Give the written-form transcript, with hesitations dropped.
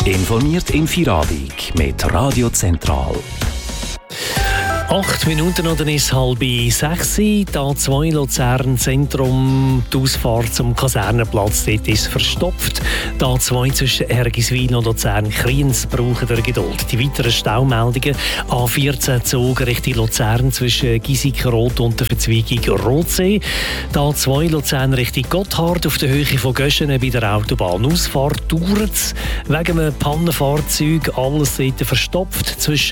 Informiert in Vierabend mit Radio Zentral. 8 Minuten oder ist 5:30. Die A2 Luzern Zentrum, die Ausfahrt zum Kasernenplatz, dort ist verstopft. Die A2 zwischen Ergiswil und Luzern-Kriens brauchen der Geduld. Die weiteren Staumeldungen: A14 Zug Richtung Luzern zwischen Giesikenrot und der Verzweigung Rotsee. Die A2 Luzern Richtung Gotthard auf der Höhe von Göschenen bei der Autobahnausfahrt dauert es wegen einem Pannenfahrzeug. Alles dort verstopft zwischen